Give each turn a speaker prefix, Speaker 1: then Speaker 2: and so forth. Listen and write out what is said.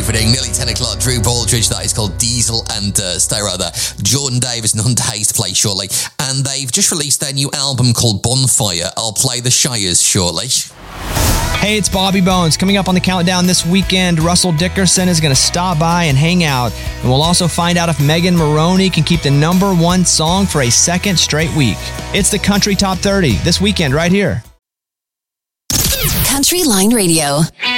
Speaker 1: happening. Nearly 10 o'clock. Drew Baldridge, that is called Diesel, and stay right there. Jordan Davis and Hunter Hayes to play shortly. And they've just released their new album called Bonfire. I'll play the Shires shortly.
Speaker 2: Hey, it's Bobby Bones. Coming up on the countdown this weekend, Russell Dickerson is going to stop by and hang out. And we'll also find out if Megan Moroney can keep the #1 song for a second straight week. It's the Country Top 30 this weekend right here.
Speaker 3: Country Line Radio.